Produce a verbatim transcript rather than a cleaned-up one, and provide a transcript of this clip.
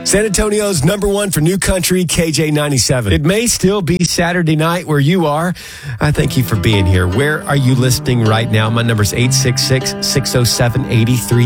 San Antonio's number one for new country, K J ninety-seven. It may still be Saturday night where you are. I thank you for being here. Where are you listening right now? My number is eight six six, six oh seven, eight three